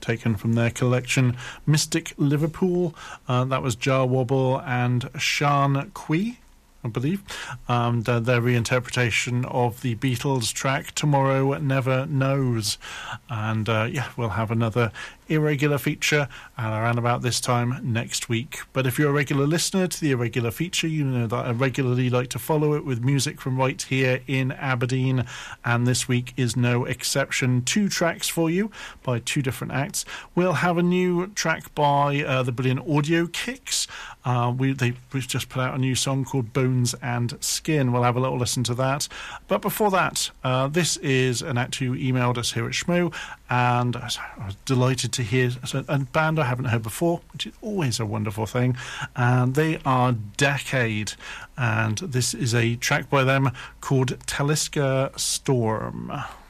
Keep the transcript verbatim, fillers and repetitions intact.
taken from their collection Mystic Liverpool. Uh, that was Jar Wobble and Sean Quee, I believe, and uh, their reinterpretation of the Beatles track Tomorrow Never Knows. And uh, yeah, we'll have another irregular feature and around about this time next week. But if you're a regular listener to the irregular feature, you know that I regularly like to follow it with music from right here in Aberdeen, and this week is no exception. Two tracks for you by two different acts. We'll have a new track by uh, the brilliant Audio Kicks. Uh, we, they, we've just put out a new song called Bones and Skin. We'll have a little listen to that. But before that, uh, this is an act who emailed us here at Schmo, and I was delighted to hear a band I haven't heard before, which is always a wonderful thing. And they are Decade, and this is a track by them called Talisker Storm.